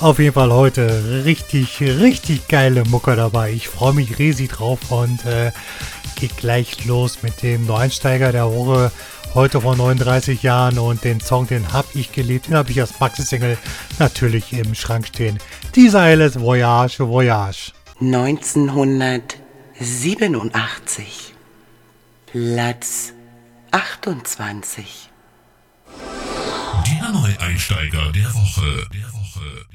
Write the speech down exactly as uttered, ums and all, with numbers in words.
Auf jeden Fall heute richtig, richtig geile Mucke dabei. Ich freue mich riesig drauf und äh, geht gleich los mit dem Neueinsteiger der Woche. Heute vor neununddreißig Jahren und den Song, den hab ich geliebt, den habe ich als Maxi-Single natürlich im Schrank stehen. Dieser ist Voyage, Voyage. neunzehnhundertsiebenundachtzig, Platz achtundzwanzig. Der Neueinsteiger der Woche, der Woche.